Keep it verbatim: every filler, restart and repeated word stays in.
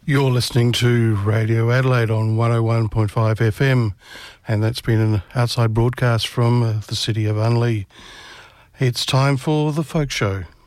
You're listening to Radio Adelaide on one oh one point five F M, and that's been an outside broadcast from uh, the city of Unley. It's time for The Folk Show.